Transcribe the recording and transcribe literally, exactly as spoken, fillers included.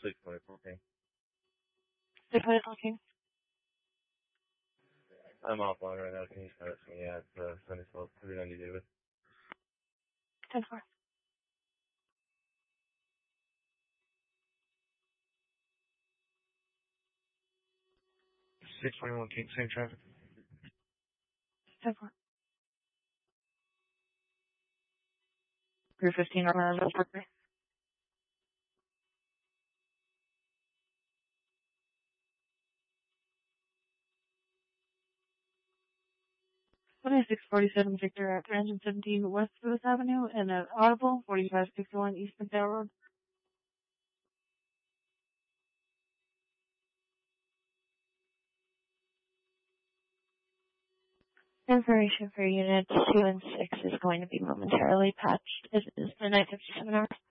six twenty-four King. six twenty-four King. I'm offline right now. Can you start it? Yeah, it's uh, Sunny twelve, three ninety David. ten four. six twenty-one King, same traffic. ten four. three fifteen around Parkway. twenty-six forty-seven Victor at three seventeen West Lewis Avenue and at Audible, forty-five sixty-one East McDowell Road. Information for units two and six is going to be momentarily patched. It is midnight fifty-seven hours.